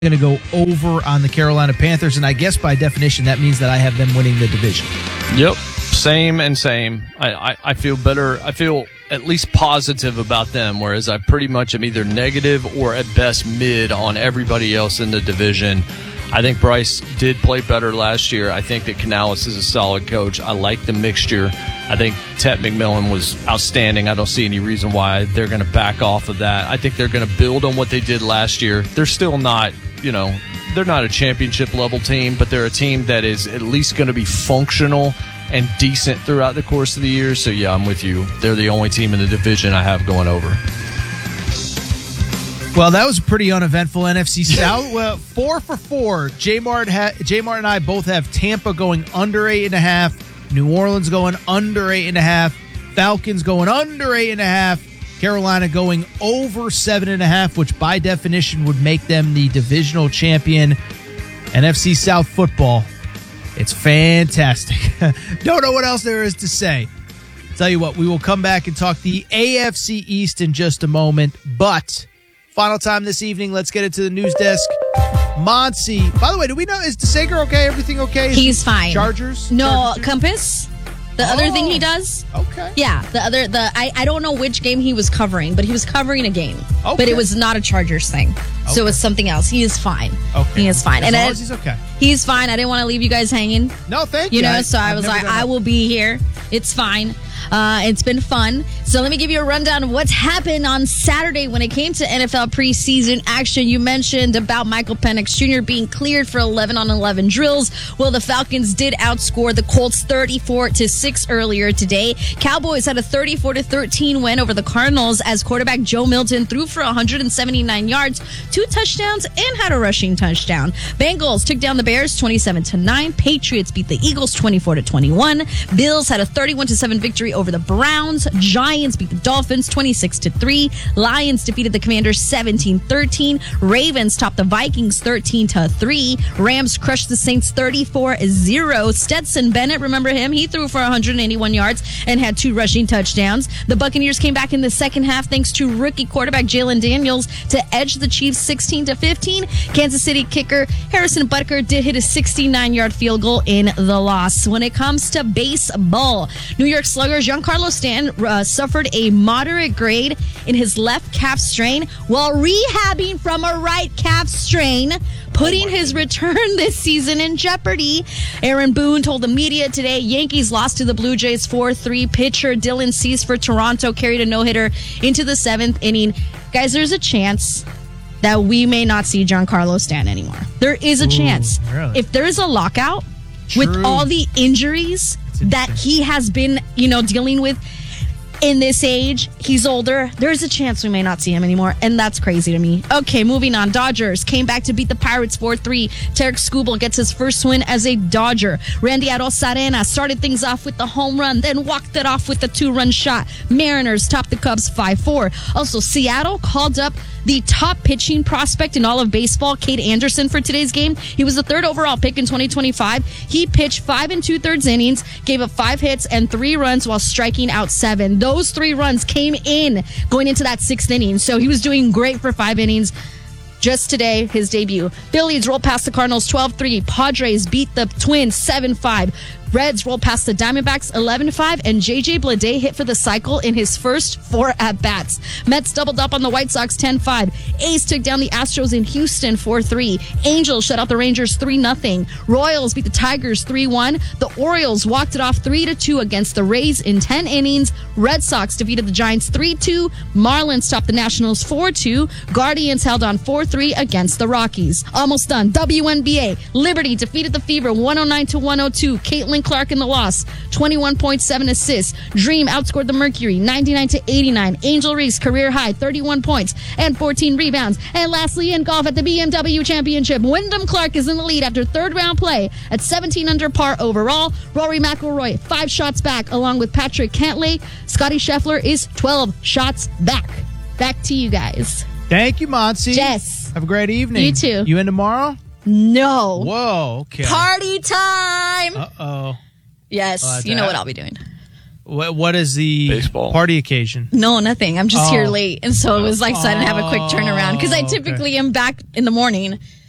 going to go over on the Carolina Panthers, and I guess by definition that means that I have them winning the division. Yep, same. I feel better. I feel at least positive about them, whereas I pretty much am either negative or at best mid on everybody else in the division. I think Bryce did play better last year. I think that Canales is a solid coach. I like the mixture. I think Ted McMillan was outstanding. I don't see any reason why they're going to back off of that. I think they're going to build on what they did last year. They're still not, they're not a championship level team, but they're a team that is at least going to be functional and decent throughout the course of the year. So, yeah, I'm with you. They're the only team in the division I have going over. Well, that was a pretty uneventful NFC South. Well, 4 for 4. J-Mart and I both have Tampa going under 8.5, New Orleans going under 8.5, Falcons going under 8.5, Carolina going over 7.5, which by definition would make them the divisional champion. NFC South football. It's fantastic. Don't know what else there is to say. Tell you what, we will come back and talk the AFC East in just a moment, but final time this evening, let's get it to the news desk. Monty. By the way, do we know, is DeSager okay? Everything okay? He's fine. Chargers? No, Chargers? Compass. The other thing he does. Okay. Yeah, I don't know which game he was covering, but he was covering a game. Okay. But it was not a Chargers thing. Okay. So it's something else. He is fine. Okay. He is fine. As long as he's okay. He's fine. I didn't want to leave you guys hanging. No, thank you. So I was like, I will be here. It's fine. It's been fun. So let me give you a rundown of what's happened on Saturday when it came to NFL preseason action. You mentioned about Michael Penix Jr. being cleared for 11-on-11 drills. Well, the Falcons did outscore the Colts 34-6 earlier today. Cowboys had a 34-13 win over the Cardinals as quarterback Joe Milton threw for 179 yards, 2 touchdowns, and had a rushing touchdown. Bengals took down the Bears 27-9. Patriots beat the Eagles 24-21. Bills had a 31-7 victory over the Browns. Giants beat the Dolphins 26-3. Lions defeated the Commanders 17-13. Ravens topped the Vikings 13-3. Rams crushed the Saints 34-0. Stetson Bennett, remember him? He threw for 181 yards and had 2 rushing touchdowns. The Buccaneers came back in the second half thanks to rookie quarterback Jalen Daniels to edge the Chiefs 16-15. Kansas City kicker Harrison Butker did hit a 69-yard field goal in the loss. When it comes to baseball, New York Sluggers Giancarlo Stanton suffered a moderate grade in his left calf strain while rehabbing from a right calf strain, putting his return this season in jeopardy. Aaron Boone told the media today Yankees lost to the Blue Jays 4-3. Pitcher Dylan Cease for Toronto carried a no-hitter into the 7th inning. Guys, there's a chance that we may not see Giancarlo Stanton anymore. There is a chance. Really? If there's a lockout with all the injuries that he has been, dealing with in this age, he's older, there's a chance we may not see him anymore, and that's crazy to me. Okay, moving on. Dodgers came back to beat the Pirates 4-3. Tarek Skubal gets his first win as a Dodger. Randy Arozarena started things off with the home run, then walked it off with a 2-run shot. Mariners topped the Cubs 5-4. Also, Seattle called up the top pitching prospect in all of baseball, Cade Anderson, for today's game. He was the 3rd overall pick in 2025. He pitched 5 2/3 innings, gave up 5 hits and 3 runs while striking out 7. Those 3 runs came in going into that 6th inning. So he was doing great for 5 innings. Just today, his debut. Phillies rolled past the Cardinals 12-3. Padres beat the Twins 7-5. Reds rolled past the Diamondbacks 11-5, and J.J. Bleday hit for the cycle in his first 4 at-bats. Mets doubled up on the White Sox 10-5. A's took down the Astros in Houston 4-3. Angels shut out the Rangers 3-0. Royals beat the Tigers 3-1. The Orioles walked it off 3-2 against the Rays in 10 innings. Red Sox defeated the Giants 3-2. Marlins topped the Nationals 4-2. Guardians held on 4-3 against the Rockies. Almost done. WNBA. Liberty defeated the Fever 109-102. Caitlin Clark in the loss, 21.7 assists. Dream outscored the Mercury 99-89. Angel Reese career high 31 points and 14 rebounds. And lastly, in golf at the BMW Championship, Wyndham Clark is in the lead after 3rd round play at 17 under par overall. Rory McIlroy 5 shots back along with Patrick Cantlay. Scotty Scheffler is 12 shots back. Back to you guys. Thank you, Monty. Jess. Have a great evening. You too. You in tomorrow? No. Whoa, okay. Party time. Uh-oh. Yes, you know what I'll be doing. What is the baseball party occasion? No, nothing. I'm just here late. And so it was like, so I didn't have a quick turnaround because I typically am back in the morning.